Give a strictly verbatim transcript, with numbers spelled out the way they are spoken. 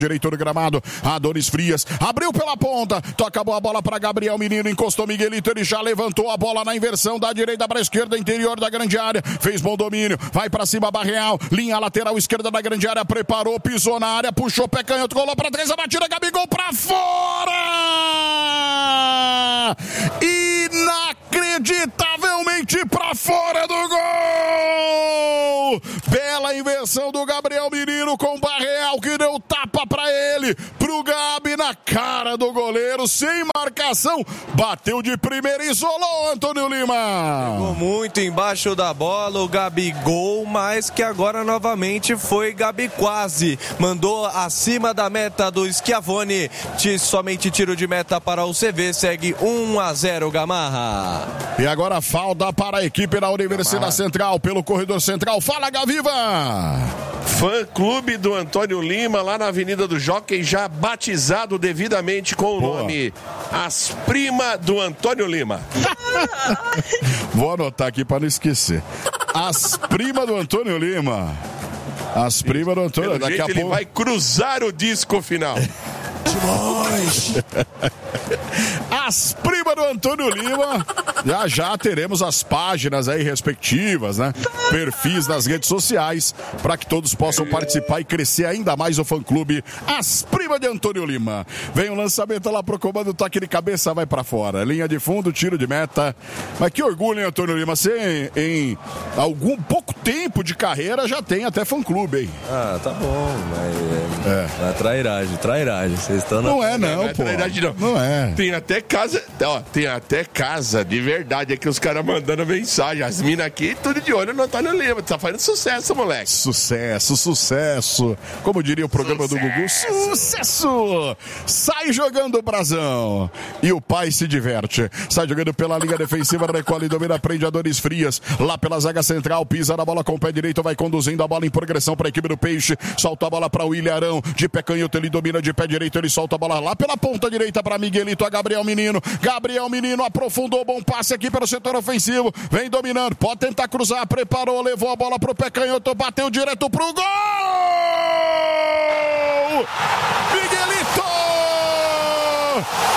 direito do gramado, Adonis Frias, abriu pela ponta, toca a bola para Gabriel Menino, encostou Miguelito, ele já levantou a bola na inversão da direita para a esquerda, interior da grande área, fez bom domínio, vai para cima Barreal, linha lateral esquerda da grande área, preparou, pisou na área, puxou pé canhoto, colou para trás, a batida, Gabigol para fora! Inacreditavelmente para fora do gol! Bela inversão do Gabriel Menino com Barreal, que deu tapa pra ele, pro Gabi na cara do goleiro, sem marcação, bateu de primeira e isolou Antônio Lima. Ficou muito embaixo da bola o Gabigol, mas que agora novamente foi Gabi quase, mandou acima da meta do Schiavone, somente tiro de meta para o C V, segue um a zero Gamarra. E agora falta para a equipe da Universidade Gamarra. Central, pelo corredor central, fala Gaviva! Fã clube do Antônio Lima, lá na Avenida do Jockey, já batizado devidamente com o Boa. nome As Prima do Antônio Lima. Vou anotar aqui para não esquecer. As Prima do Antônio Lima. As Prima do Antônio Lima. Daqui a pouco ele vai cruzar o disco final. As Prima do Antônio Lima. Já já teremos as páginas aí respectivas, né? Perfis nas redes sociais, para que todos possam participar e crescer ainda mais o fã-clube As Prima de Antônio Lima. Vem o um lançamento lá pro comando, toque de cabeça, vai para fora. Linha de fundo, tiro de meta. Mas que orgulho, hein, Antônio Lima? Você, em algum pouco tempo de carreira, já tem até fã-clube, hein? Ah, tá bom, mas é, é. é trairagem, trairagem. Vocês estão na... Não é, não, não é pô. Trairagem, não. Não é. Tem até casa, ó, tem até casa de verdade aqui, os caras mandando mensagem. As minas aqui, tudo de olho no Antônio Lima. Tá fazendo sucesso, moleque. Sucesso, sucesso. Como diria o programa sucesso. do Gugu, sucesso! Sai jogando o brasão. E o pai se diverte. Sai jogando pela linha defensiva, recolhe, domina, prende Adonis Frias. Lá pela zaga central, pisa na bola com o pé direito, vai conduzindo a bola em progressão para a equipe do Peixe. Solta a bola para o Ilharão. De pé canhoto, ele domina de pé direito, ele solta a bola lá pela ponta direita para Miguelito, a Gabriel Menino. Gabriel Menino aprofundou, bom passe aqui pelo setor ofensivo. Vem dominando, pode tentar cruzar, preparou, levou a bola pro pé canhoto, bateu direto pro gol! Miguelito!